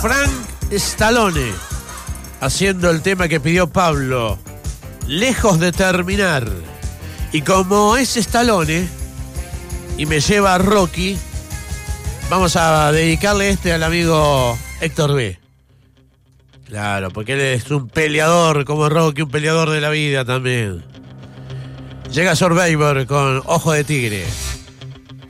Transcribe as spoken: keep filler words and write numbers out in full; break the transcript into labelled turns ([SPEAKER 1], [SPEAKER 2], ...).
[SPEAKER 1] Frank Stallone, haciendo el tema que pidió Pablo, Lejos de terminar. Y como es Stallone y me lleva a Rocky, vamos a dedicarle este al amigo Héctor B. Claro, porque él es un peleador como Rocky, un peleador de la vida también. Llega Survivor con Ojo de Tigre.